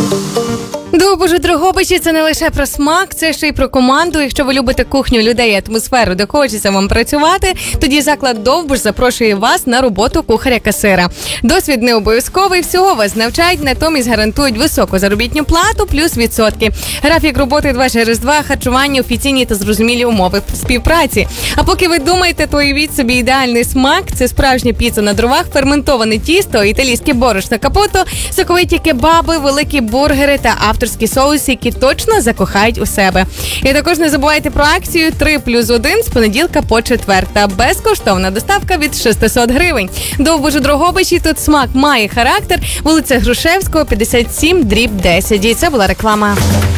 Довбуш Дрогобичі – це не лише про смак, це ще й про команду. Якщо ви любите кухню, людей і атмосферу, де хочеться вам працювати, тоді заклад Довбуш запрошує вас на роботу кухаря-касира. Досвід не обов'язковий, всього вас навчають, натомість гарантують високу заробітну плату плюс відсотки. Графік роботи 2 через 2, харчування, офіційні та зрозумілі умови співпраці. А поки ви думаєте, то уявіть собі ідеальний смак – це справжня піца на дровах, ферментоване тісто, італійське борошно капуто, соковиті кебаби, великі бургери та авторські соуси, які точно закохають у себе. І також не забувайте про акцію 3+1 з понеділка по четвер та безкоштовна доставка від 600 гривень. Довбуш у Дрогобичі, тут смак має характер, вулиця Грушевського, 57/10. І це була реклама.